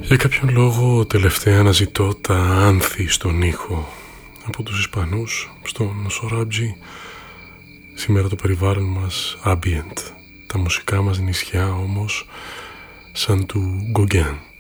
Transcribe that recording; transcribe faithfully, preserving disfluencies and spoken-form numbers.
Για κάποιον λόγο τελευταία αναζητώ τα άνθη στον ήχο από τους Ισπανούς στον Σοράμπτζι. Σήμερα το περιβάλλον μας ambient, τα μουσικά μας νησιά όμως σαν του Γκογκέν.